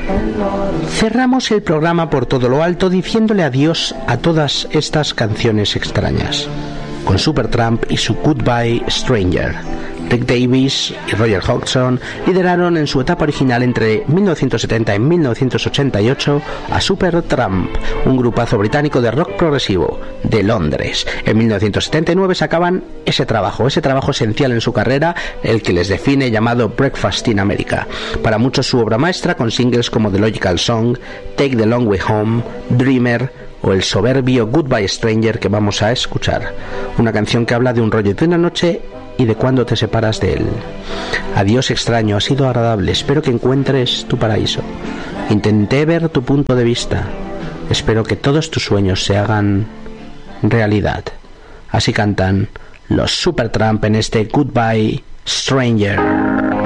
Cerramos el programa por todo lo alto diciéndole adiós a todas estas canciones extrañas, con Supertramp y su Goodbye Stranger. Rick Davies y Roger Hodgson lideraron en su etapa original entre 1970 y 1988 a Supertramp, un grupazo británico de rock progresivo de Londres. En 1979 sacaban ese trabajo esencial en su carrera, el que les define, llamado Breakfast in America. Para muchos su obra maestra, con singles como The Logical Song, Take the Long Way Home, Dreamer o el soberbio Goodbye Stranger que vamos a escuchar. Una canción que habla de un rollo de una noche y de cuando te separas de él. Adiós extraño, ha sido agradable, espero que encuentres tu paraíso. Intenté ver tu punto de vista, espero que todos tus sueños se hagan realidad. Así cantan los Supertramp en este Goodbye Stranger.